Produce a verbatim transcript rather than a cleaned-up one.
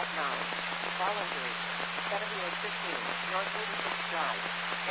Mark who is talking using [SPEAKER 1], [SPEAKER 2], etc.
[SPEAKER 1] nine. File entry. seventy-eight fifteen, North thirty-sixth Drive.